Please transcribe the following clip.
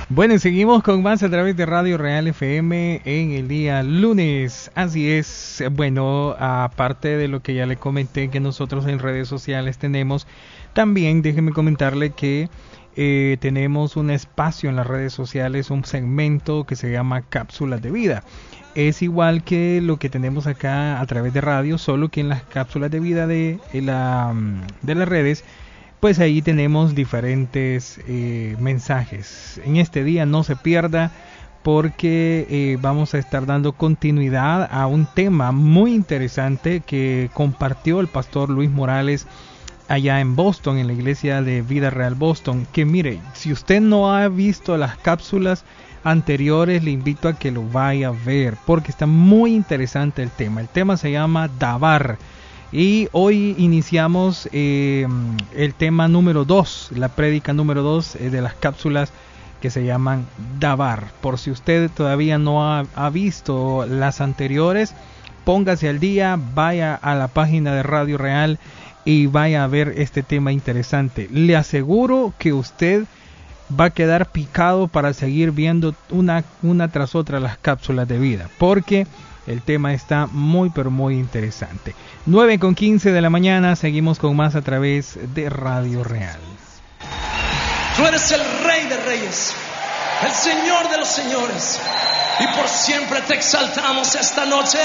Bueno, y seguimos con más a través de Radio Real FM en el día lunes. Así es, bueno, aparte de lo que ya le comenté que nosotros en redes sociales tenemos, también déjeme comentarle que tenemos un espacio en las redes sociales, un segmento que se llama Cápsulas de Vida. Es igual que lo que tenemos acá a través de radio, solo que en las cápsulas de vida de las redes, pues ahí tenemos diferentes mensajes. En este día no se pierda porque vamos a estar dando continuidad a un tema muy interesante que compartió el pastor Luis Morales allá en Boston, en la iglesia de Vida Real Boston. Que mire, si usted no ha visto las cápsulas anteriores, le invito a que lo vaya a ver porque está muy interesante el tema. El tema se llama Dabar. Y hoy iniciamos el tema número 2, la prédica número 2 de las cápsulas que se llaman Dabar. Por si usted todavía no ha visto las anteriores, póngase al día, vaya a la página de Radio Real y vaya a ver este tema interesante. Le aseguro que usted va a quedar picado para seguir viendo una tras otra las cápsulas de vida, porque el tema está muy pero muy interesante. 9:15 de la mañana, seguimos con más a través de Radio Real. Tú eres el Rey de Reyes, el Señor de los Señores, y por siempre te exaltamos esta noche.